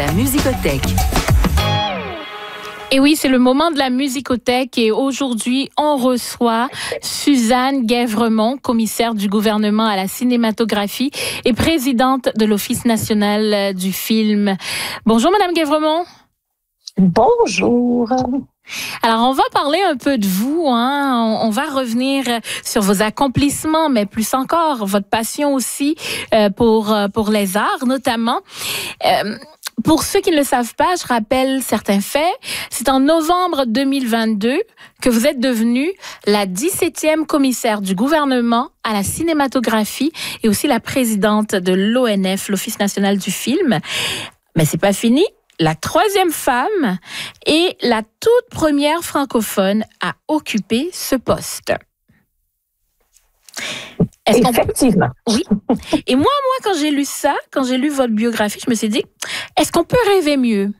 la musicothèque. Et oui, c'est le moment de la musicothèque et aujourd'hui, on reçoit Suzanne Guèvremont, commissaire du gouvernement à la cinématographie et présidente de l'Office national du film. Bonjour, Madame Guèvremont. Bonjour. Alors, on va parler un peu de vous, hein. On va revenir sur vos accomplissements, mais plus encore, votre passion aussi pour les arts, notamment. Pour ceux qui ne le savent pas, je rappelle certains faits. C'est en novembre 2022 que vous êtes devenue la 17e commissaire du gouvernement à la cinématographie et aussi la présidente de l'ONF, l'Office national du film. Mais c'est pas fini. La 3e femme et la toute première francophone à occuper ce poste. Effectivement. Oui. Et moi, quand j'ai lu ça, quand j'ai lu votre biographie, je me suis dit, est-ce qu'on peut rêver mieux?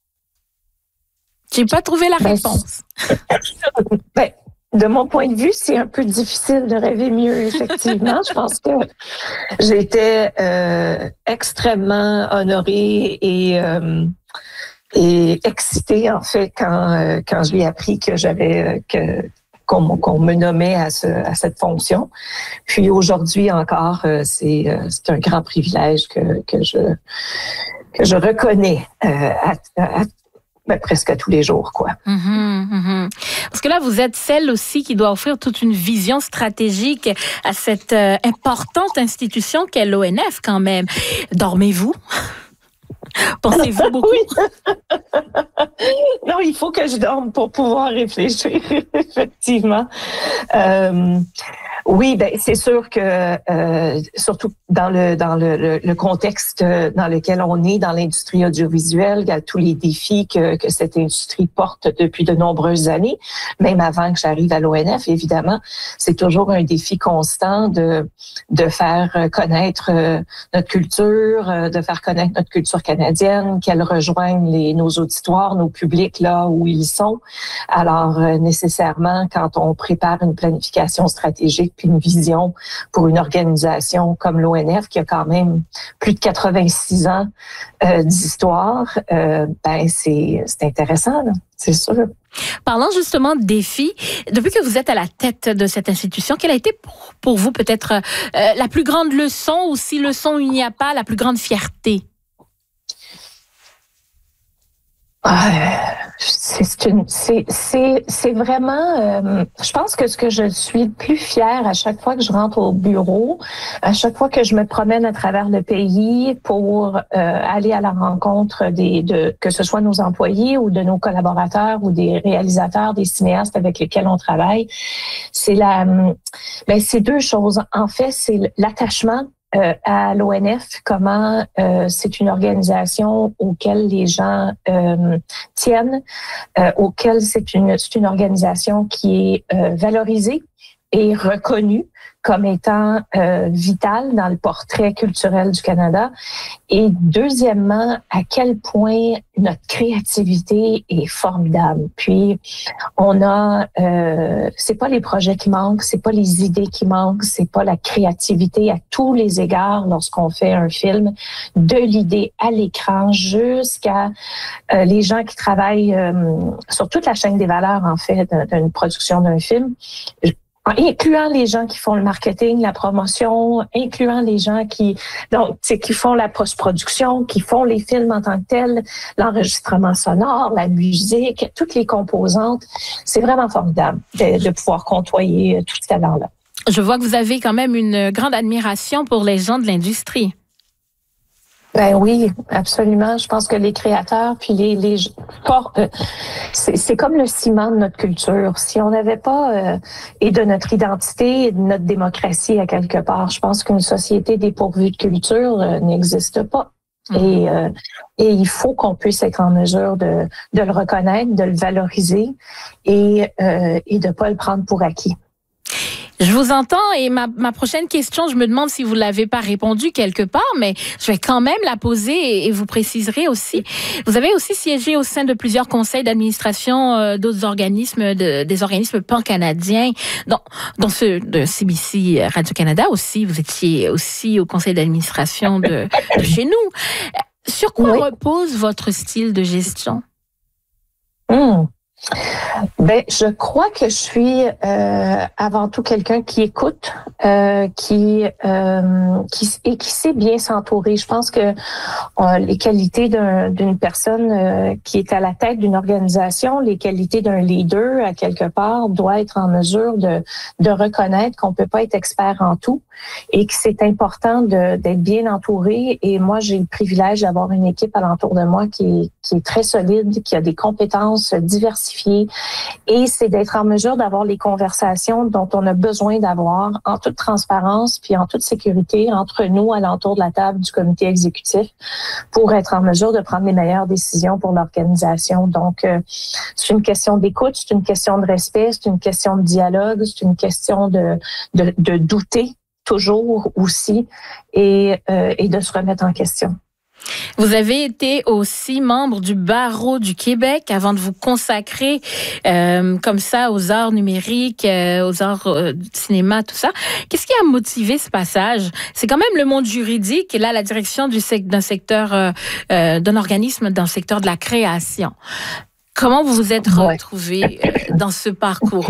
J'ai pas trouvé la réponse. De mon point de vue, c'est un peu difficile de rêver mieux, effectivement. Je pense que j'étais extrêmement honorée et excitée, en fait, quand je lui ai appris que qu'on me nommait à cette fonction. Puis aujourd'hui encore, c'est un grand privilège que je reconnais presque à tous les jours, quoi. Parce que là, vous êtes celle aussi qui doit offrir toute une vision stratégique à cette importante institution qu'est l'ONF, quand même. Dormez-vous? Pensez-vous beaucoup? Oui. Non, il faut que je dorme pour pouvoir réfléchir, effectivement. Oui, c'est sûr que surtout dans le contexte dans lequel on est, dans l'industrie audiovisuelle, il y a tous les défis que cette industrie porte depuis de nombreuses années, même avant que j'arrive à l'ONF, évidemment. C'est toujours un défi constant de faire connaître notre culture, de faire connaître notre culture canadienne, qu'elle rejoigne nos auditoires, nos publics là où ils sont. Alors, nécessairement, quand on prépare une planification stratégique puis une vision pour une organisation comme l'ONF, qui a quand même plus de 86 ans d'histoire, c'est intéressant, là, c'est sûr. Parlant justement de défis, depuis que vous êtes à la tête de cette institution, quelle a été pour vous peut-être la plus grande leçon, ou si leçon il n'y a pas, la plus grande fierté? C'est vraiment, je pense que ce que je suis le plus fière à chaque fois que je rentre au bureau, à chaque fois que je me promène à travers le pays pour aller à la rencontre que ce soit nos employés ou de nos collaborateurs ou des réalisateurs, des cinéastes avec lesquels on travaille, c'est c'est deux choses. En fait, c'est l'attachement à l'ONF, comment c'est une organisation auquel les gens tiennent, auquel c'est une organisation qui est valorisée et reconnue comme étant vitale dans le portrait culturel du Canada. Et deuxièmement, à quel point notre créativité est formidable. Puis, on a, c'est pas les projets qui manquent, c'est pas les idées qui manquent, c'est pas la créativité à tous les égards lorsqu'on fait un film, de l'idée à l'écran jusqu'à les gens qui travaillent sur toute la chaîne des valeurs, en fait, d'une production d'un film. Incluant les gens qui font le marketing, la promotion, incluant les gens qui font la post-production, qui font les films en tant que tels, l'enregistrement sonore, la musique, toutes les composantes. C'est vraiment formidable de pouvoir côtoyer tout ce talent-là. Je vois que vous avez quand même une grande admiration pour les gens de l'industrie. Ben oui, absolument. Je pense que les créateurs, puis c'est comme le ciment de notre culture. Si on n'avait pas et de notre identité et de notre démocratie à quelque part, je pense qu'une société dépourvue de culture n'existe pas. Et il faut qu'on puisse être en mesure de le reconnaître, de le valoriser et de pas le prendre pour acquis. Je vous entends et ma prochaine question, je me demande si vous l'avez pas répondu quelque part, mais je vais quand même la poser et vous préciserez aussi. Vous avez aussi siégé au sein de plusieurs conseils d'administration d'autres organismes, des organismes pan-canadiens, dont ceux de CBC Radio-Canada aussi. Vous étiez aussi au conseil d'administration de chez nous. Sur quoi repose votre style de gestion? Ben, je crois que je suis avant tout quelqu'un qui écoute, qui sait bien s'entourer. Je pense que les qualités d'une personne qui est à la tête d'une organisation, les qualités d'un leader à quelque part, doit être en mesure de reconnaître qu'on peut pas être expert en tout et que c'est important d'être bien entouré. Et moi, j'ai le privilège d'avoir une équipe alentour de moi qui est très solide, qui a des compétences diversifiées. Et c'est d'être en mesure d'avoir les conversations dont on a besoin d'avoir en toute transparence puis en toute sécurité entre nous alentour de la table du comité exécutif pour être en mesure de prendre les meilleures décisions pour l'organisation. Donc, c'est une question d'écoute, c'est une question de respect, c'est une question de dialogue, c'est une question de douter toujours aussi et de se remettre en question. Vous avez été aussi membre du Barreau du Québec avant de vous consacrer comme ça aux arts numériques, aux arts du cinéma, tout ça. Qu'est-ce qui a motivé ce passage? C'est quand même le monde juridique et là, la direction d'un secteur, d'un organisme dans le secteur de la création. Comment vous vous êtes retrouvé dans ce parcours?